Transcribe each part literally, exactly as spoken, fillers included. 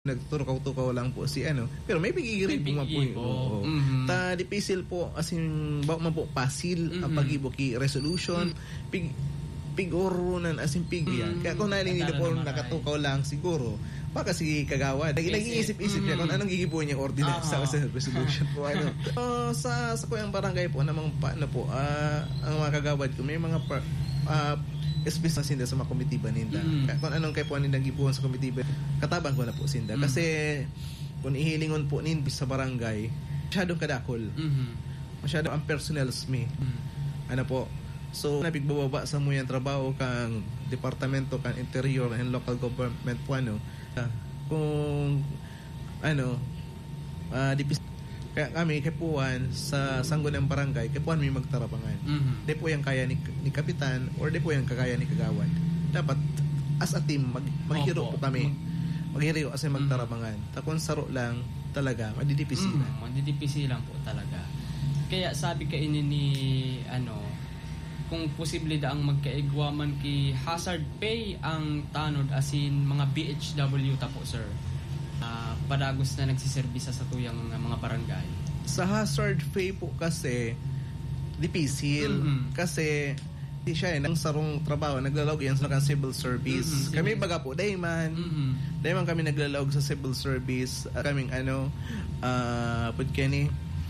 nagtutukaw-tukaw lang po si ano, pero may pigigiri po nga po yun. Oo. Mm-hmm. Ta dipisil po as in ba man po pasil mm-hmm. ang pag-ibo ki resolution mm-hmm. pig pig-orunan as in pig yan. Mm-hmm. Kaya kung nalilito po nakatukaw lang siguro baka si kagawad nag-iisip-isip niya kung anong gigibo niya ordinance uh-huh. sa resolution po ano. So, sa sa kuyang barangay po namang paano po uh, ang mga kagawad ko may mga par, uh, business sinda sa mga komitiba ninda. Mm. Kung anong kay po nindang gibuhan sa komitiba, katabang ko na po sinda. Mm. Kasi kung ihilingon po nin sa barangay, masyadong kadakol. Mm-hmm. Masyadong ang personnels me. Mm. Ano po? So, napigbababa sa mo yung trabaho kang departamento, kang interior and local government po ano. Uh, kung ano, uh, dipis kaya kami kapuan sa sanggo ng barangay kapuan may magtarabangan mm-hmm. di po yung kaya ni, ni kapitan or di po yung kakaya ni kagawad dapat as a team mag, maghiro po kami maghiro kasi magtarabangan mm-hmm. takon saro lang talaga madidipisi lang mm-hmm. madidipisi lang po talaga kaya sabi ka ini ni ano kung posible da ang magkaigwaman ki hazard pay ang tanod asin mga B H W ta po sir. Uh, padagos na nagsiservisa sa tuyang uh, mga barangay. Sa hazard pay po kasi dipisil mm-hmm. kasi di siya eh, nang sarong trabaho naglalog yan sa civil service. Mm-hmm. Kami baga po dayman mm-hmm. dayman kami naglalog sa civil service uh, kaming ano uh, pud kani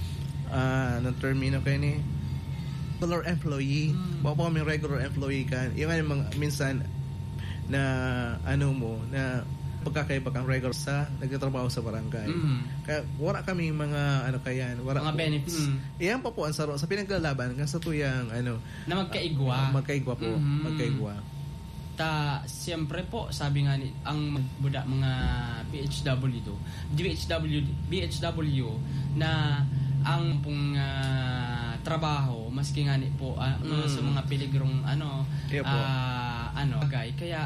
uh, ng termino kani regular employee. Mm-hmm. Bawa po kami regular employee kan. Yung mga minsan na ano mo na pagkakaiba kang regular sa nagtatrabaho sa barangay. Mm-hmm. Kaya wala kami mga ano kayan, wala mga po, benefits. Mm, iyan pa po ang saro sa pinaglalaban kan sa tuyang ano na magkaigwa. Uh, magkaigwa po, mm-hmm. magkaigwa. Ta siyempre po sabi nga ni ang buda mga B H W do, B H W B H W na ang pong uh, trabaho maski nga ni po uh, mm. sa mga peligrong ano yeah, uh, ano bagay kaya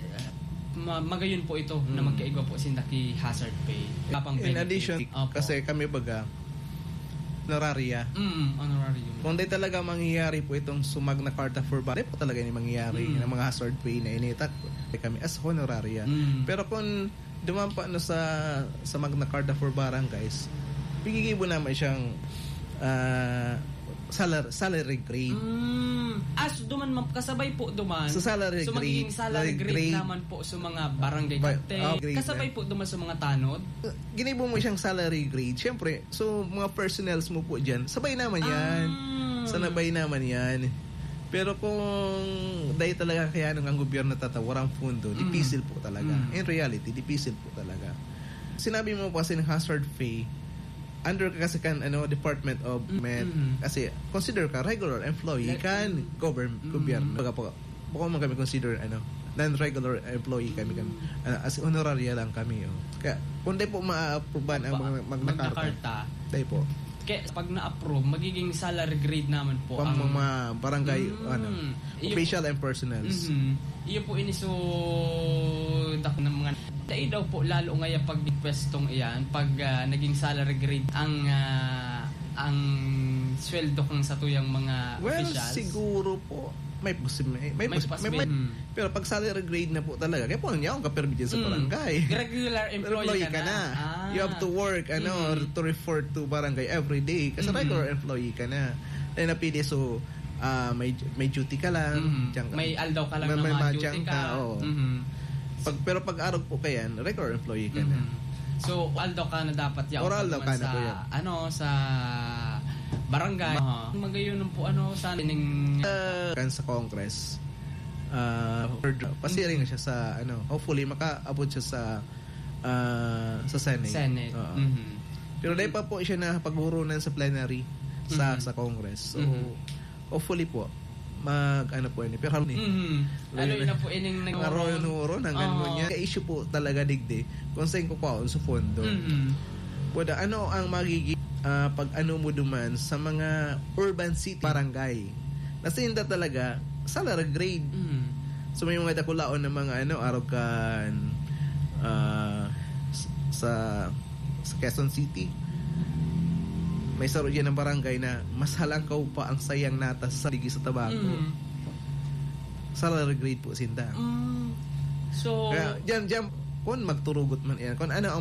magayon po ito mm. na magkaigwa po sindaki hazard pay. Kapang in addition, Opo. Kasi kami baga honoraria. Mm, honorarium. Kung di talaga mangyayari po itong sumag na Carta for Barangay po talaga yung mangyayari mm. ng mga hazard pay na initak kami as honoraria. Mm. Pero kung dumampa na sa sa Magna Carta for Barangays, pigigibo naman siyang uh, salary, salary grade. Mm. Ah, so duman kasabay po duman. Sa salary so, grade. So salary grade, grade naman po sa mga barangay kate. Oh, kasabay po duman sa mga tanod. Ginibo mo siyang salary grade. Siyempre, so mga personnels mo po diyan, sabay naman 'yan. Ah. Sanabay naman 'yan. Pero kung dahil talaga kaya nung ang gobyerno tatawarang fundo, mm. dipisil po talaga. Mm. In reality, dipisil po talaga. Sinabi mo po kasi ng hazard pay, under kasi kan ano Department of Med mm-hmm. kasi consider ka regular employee like, kan mm-hmm. government mm-hmm. gobyerno baga po baka man kami consider ano non regular employee kami kami uh, as honoraria lang kami oh. Kaya kung di po ma-approvean ang mga Magna Carta dahil po kaya pag na-approve magiging salary grade naman po ang mga barangay mm, ano official and personnels mm-hmm. iyo po iniso dak ng mga dahil daw po lalo ngayon pag pwestong iyan pag uh, naging salary grade ang uh, ang sweldo kang sa tuyang mga well, officials siguro po may posibilidad may, may, may, may, may hmm. pero pag salary grade na po talaga kaya po niya akong ka-permit sa barangay mm. regular employee, employee ka, ka na, na. Ah. You have to work ano mm. to report to barangay every day kasi mm. regular employee ka na then napili so uh, may may duty ka lang mm. ka. May aldaw ka lang may, na may duty ka, ka oh. mm-hmm. pag, pero pag araw po kayan regular employee ka mm-hmm. na so aldaw ka na dapat yaw ka na sa po ano sa barangay. Uh-huh. Magayon po ano sa ning uh, kan sa Congress. Uh, pasiring mm-hmm. siya sa ano, hopefully makaabot siya sa uh, sa Senate. Senate. Uh-huh. Mm-hmm. Pero dahil pa po siya na paghurunan sa plenary sa mm-hmm. sa Congress. So mm-hmm. hopefully po mag ano po ini pero ni mm-hmm. ano ina po ining nagaro nuro nang ganun niya kaya issue po talaga digdi kung saan ko pa sa fondo. Mm-hmm. Wala ano ang magiging Uh, pag ano mo duman sa mga urban city barangay nasa hinda talaga salary grade mm. so may mga dakulaon na mga ano arogan uh, sa sa Quezon City may saro dyan ng barangay na mas halangkaw pa ang sayang natas sa ligi sa tabako mm. salary grade po sinda mm. so kaya dyan dyan kon magturugot man iyan, kon ano ang